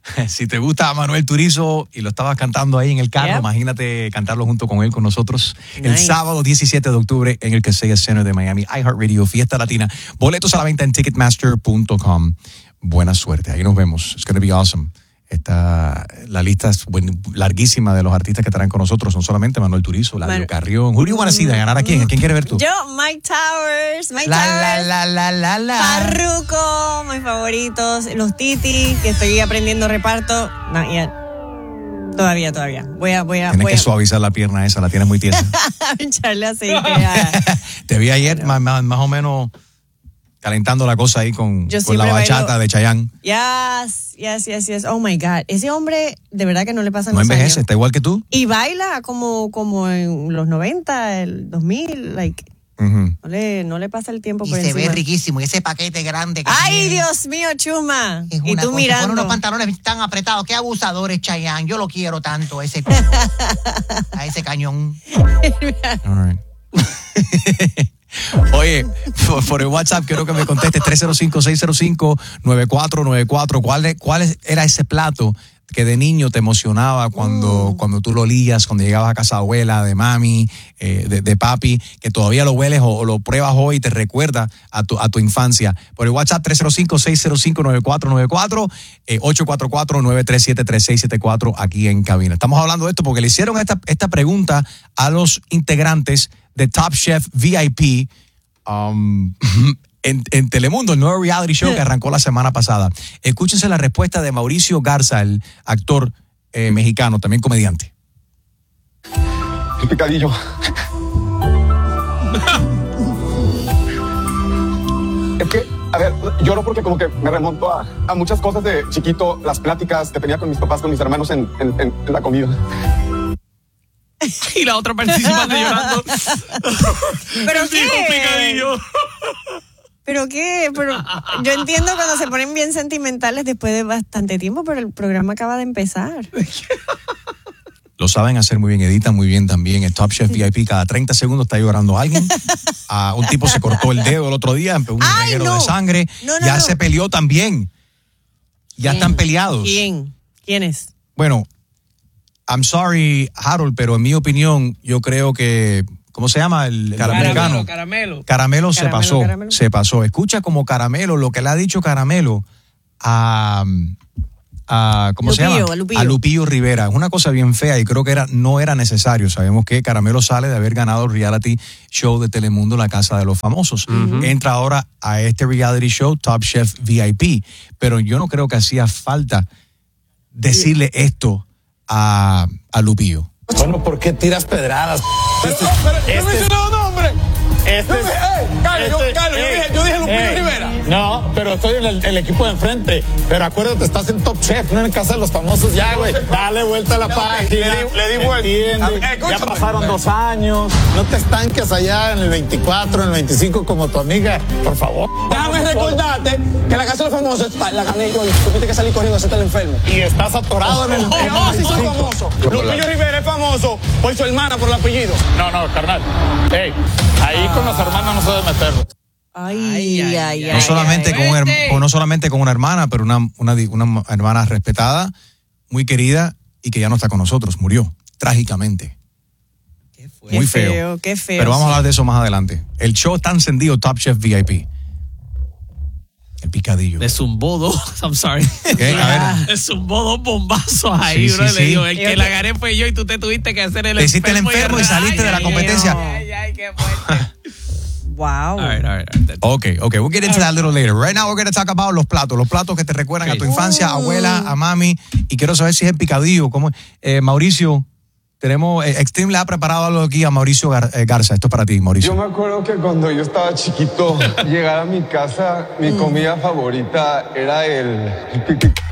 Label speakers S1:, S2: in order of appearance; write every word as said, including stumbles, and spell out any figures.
S1: Si te gusta Manuel Turizo y lo estabas cantando ahí en el carro, yep. imagínate cantarlo junto con él, con nosotros, nice. El sábado diecisiete de octubre en el Kaseya Center de Miami. iHeartRadio, Fiesta Latina. Boletos a la venta en ticketmaster punto com. Buena suerte, ahí nos vemos. It's gonna be awesome. Está, la lista es buen, larguísima de los artistas que estarán con nosotros. Son solamente Manuel Turizo, Ladio Carrión. Who do you want to see? ¿Ganar a quién? ¿A quién quieres ver tú?
S2: Yo, Mike Towers. Mike
S1: la,
S2: Towers.
S1: La, la, la, la, la.
S2: Farruko, mis favoritos. Los Titi, que estoy aprendiendo reparto. No, yeah. Todavía, todavía. Voy a, voy a.
S1: Tienes
S2: voy
S1: que
S2: a...
S1: suavizar la pierna esa, la tienes muy tiesa.
S2: Echarle aceite. A...
S1: Te vi ayer más, más, más o menos calentando la cosa ahí con, con la bachata bailo. De Chayanne.
S2: Yes, yes, yes, yes. Oh my God. Ese hombre, de verdad que no le pasan
S1: no
S2: los años. No
S1: envejece, está igual que tú.
S2: Y baila como, como en los noventa, el dos mil, like. Uh-huh. No le, no le pasa el tiempo
S3: y
S2: por
S3: se
S2: encima.
S3: Ve riquísimo, ese paquete grande que
S2: ay,
S3: tiene.
S2: Dios mío, Chuma.
S3: Es
S2: y tú
S3: cosa,
S2: mirando.
S3: Con unos pantalones tan apretados, qué abusadores, Chayanne. Yo lo quiero tanto, ese a ese cañón.
S1: All right. Oye, por, por el WhatsApp quiero que me contestes tres cero cinco, seis cero cinco, nueve cuatro nueve cuatro. ¿Cuál, ¿Cuál era ese plato que de niño te emocionaba cuando, mm. cuando tú lo olías, cuando llegabas a casa de abuela, de mami, eh, de, de papi, que todavía lo hueles o, o lo pruebas hoy y te recuerda a tu, a tu infancia? Por el WhatsApp tres cero cinco, seis cero cinco, nueve cuatro nueve cuatro, eh, ocho cuatro cuatro, nueve tres siete, tres seis siete cuatro aquí en cabina. Estamos hablando de esto porque le hicieron esta, esta pregunta a los integrantes de Top Chef V I P um, en, en Telemundo, el nuevo reality show que arrancó la semana pasada. Escúchense la respuesta de Mauricio Garza, el actor eh, mexicano, también comediante.
S4: El picadillo. Es que, a ver, lloro porque como que me remonto a, a muchas cosas de chiquito, las pláticas que tenía con mis papás, con mis hermanos en, en, en la comida.
S5: Y la otra participante llorando.
S2: ¿Pero
S5: el
S2: qué?
S5: Picadillo.
S2: ¿Pero qué? Pero yo entiendo cuando se ponen bien sentimentales después de bastante tiempo, pero el programa acaba de empezar.
S1: Lo saben hacer muy bien, editan muy bien también. El Top Chef V I P cada treinta segundos está llorando a alguien. Uh, un tipo se cortó el dedo el otro día, un
S2: Ay,
S1: reguero
S2: no.
S1: de sangre.
S2: No, no,
S1: ya
S2: no.
S1: se peleó también. Ya
S2: ¿Quién?
S1: Están peleados.
S2: ¿Quién? ¿Quién es?
S1: Bueno, I'm sorry, Harold, pero en mi opinión, yo creo que, ¿cómo se llama? El, el
S5: Caramelo,
S1: americano.
S5: Caramelo.
S1: Caramelo se
S2: Caramelo,
S1: pasó,
S2: Caramelo.
S1: se pasó. Escucha como Caramelo, lo que le ha dicho Caramelo a, a ¿cómo
S2: Lupillo,
S1: se llama?
S2: a Lupillo.
S1: A Lupillo Rivera. Es una cosa bien fea y creo que era, no era necesario. Sabemos que Caramelo sale de haber ganado el reality show de Telemundo, La Casa de los Famosos. Uh-huh. Entra ahora a este reality show, Top Chef V I P. Pero yo no creo que hacía falta decirle esto a, a Lupillo.
S6: Bueno, ¿por qué tiras pedradas?
S4: Pero, este, pero, este, no mencionó nombre.
S6: Este,
S4: no, hey, Carlos,
S6: este,
S4: yo, Carlos,
S6: eh,
S4: yo dije, yo dije Lupillo
S6: eh,
S4: Rivera.
S6: No, pero estoy en el, el equipo de enfrente. Pero acuérdate, estás en Top Chef, no en Casa de los Famosos ya, güey. Dale vuelta a la página.
S4: Le di, le di vuelta.
S6: A ver, eh, ya pasaron dos años. No te estanques allá en el veinticuatro, en el veinticinco como tu amiga. Por favor.
S4: Déjame recordarte que la Casa de los Famosos la gané yo. Tuviste que salir corriendo a hacerte el enfermo.
S6: Y estás atorado en el...
S4: Oh,
S6: en
S4: oh,
S6: el
S4: sí soy
S6: veinticinco.
S4: famoso. Lupillo Rivera es famoso por su hermana, por el apellido.
S6: No, no, carnal. Ey, ahí ah. con los hermanos no se debe meterlo.
S2: Ay, ay, ay,
S1: no, solamente
S2: ay,
S1: con un her- no solamente con una hermana, pero una, una, una hermana respetada, muy querida y que ya no está con nosotros, murió trágicamente.
S2: Qué feo.
S1: Muy
S2: Qué
S1: feo.
S2: feo, qué feo.
S1: Pero vamos a hablar de eso más adelante. El show está encendido, Top Chef V I P. El picadillo.
S5: Le zumbó dos, I'm sorry.
S1: ¿Qué? A ver.
S5: Le zumbó dos bombazos ahí,
S1: Sí,
S5: bro.
S1: sí,
S5: le
S1: sí.
S5: digo, el que la gané fue yo y tú te tuviste que hacer el
S1: Te hiciste el enfermo y saliste
S5: ay,
S1: de la
S5: ay,
S1: competencia.
S5: Ay, ay, qué fuerte.
S2: Wow.
S5: All right, all right, all right.
S1: Okay, okay, we'll get into that a little later. Right now we're going to talk about los platos, los platos que te recuerdan okay. a tu infancia, abuela, a mami, y quiero saber si es el picadillo. ¿Cómo? Eh, Mauricio, tenemos, eh, Extreme le ha preparado algo aquí a Mauricio Gar- eh, Garza. Esto es para ti, Mauricio.
S4: Yo me acuerdo que cuando yo estaba chiquito, llegar a mi casa, mi comida favorita era el...